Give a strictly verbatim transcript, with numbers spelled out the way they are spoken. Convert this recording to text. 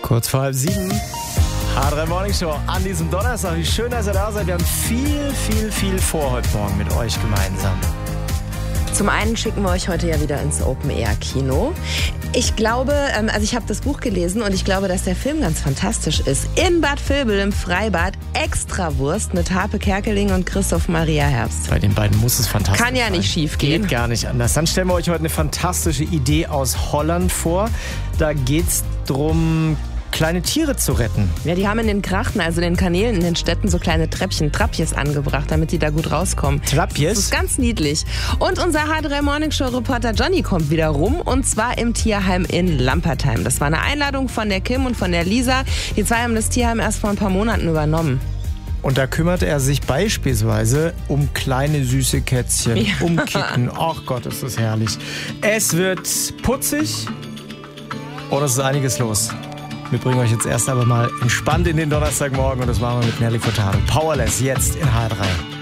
Kurz vor halb sieben. H drei Morning Show an diesem Donnerstag. Wie schön, dass ihr da seid. Wir haben viel, viel, viel vor heute Morgen mit euch gemeinsam. Zum einen schicken wir euch heute ja wieder ins Open-Air-Kino. Ich glaube, also ich habe das Buch gelesen und ich glaube, dass der Film ganz fantastisch ist. In Bad Vilbel im Freibad, Extrawurst mit Harpe Kerkeling und Christoph Maria Herbst. Bei den beiden muss es fantastisch sein. Kann ja nicht schief gehen. Geht gar nicht anders. Dann stellen wir euch heute eine fantastische Idee aus Holland vor. Da geht's drum, kleine Tiere zu retten. Ja, die haben in den Krachten, also in den Kanälen in den Städten, so kleine Treppchen, Trappjes angebracht, damit die da gut rauskommen. Trappjes? Das ist ganz niedlich. Und unser H drei Morning Show Reporter Johnny kommt wieder rum, und zwar im Tierheim in Lampertheim. Das war eine Einladung von der Kim und von der Lisa. Die zwei haben das Tierheim erst vor ein paar Monaten übernommen. Und da kümmert er sich beispielsweise um kleine süße Kätzchen, ja. um Kitten. Ach Gott, ist das herrlich. Es wird putzig und es ist einiges los. Wir bringen euch jetzt erst aber mal entspannt in den Donnerstagmorgen und das machen wir mit Nelly Furtado. Powerless, jetzt in H drei.